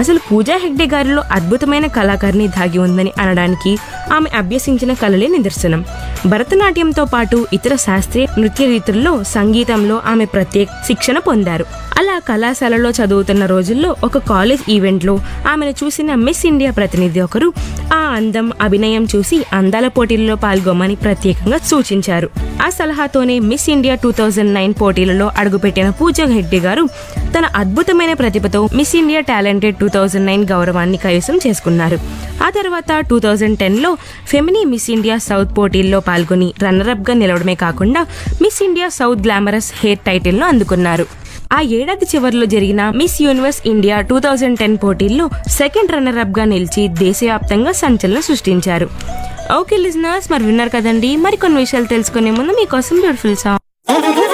అసలు పూజా హెగ్డే గారిలో అద్భుతమైన కళాకారిణి దాగి ఉందని అనడానికి ఆమె అభ్యసించిన కళలే నిదర్శనం. భరతనాట్యంతో పాటు ఇతర శాస్త్రీయ నృత్య రీతుల్లో సంగీతంలో ఆమె ప్రత్యేక శిక్షణ పొందారు. అలా కళాశాలలో చదువుతున్న రోజుల్లో ఒక కాలేజ్ ఈవెంట్లో ఆమెను చూసిన మిస్ ఇండియా ప్రతినిధి ఒకరు ఆ అందం, అభినయం చూసి అందాల పోటీలలో పాల్గొమని ప్రత్యేకంగా సూచించారు. ఆ సలహాతోనే మిస్ ఇండియా 2009 పోటీలలో అడుగుపెట్టిన పూజా హెగ్డే గారు తన అద్భుతమైన ప్రతిభతో మిస్ ఇండియా టాలెంటెడ్ 2009 గౌరవాన్ని కైవసం చేసుకున్నారు. ఆ తర్వాత 2010లో ఫెమినీ మిస్ ఇండియా సౌత్ పోటీల్లో పాల్గొని రన్నరప్ గా నిలవడమే కాకుండా miss India south glamorous hair title ను అందుకున్నారు. ఆ ఏడాది చివరిలో జరిగిన మిస్ యూనివర్స్ ఇండియా 2010 పోటీల్లో సెకండ్ రన్నరప్ గా నిలిచి దేశవ్యాప్తంగా సంచలనం సృష్టించారు. ఓకే లిజనర్స్, మరి విన్నారు కదండి. మరికొన్ని విషయాలు తెలుసుకునే ముందు మీకోసం బ్యూటిఫుల్ సాంగ్.